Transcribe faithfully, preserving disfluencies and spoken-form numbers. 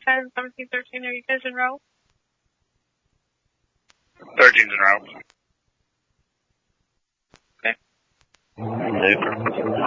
ten, seventeen, thirteen, are you guys in row? thirteen's in row. Okay. Later.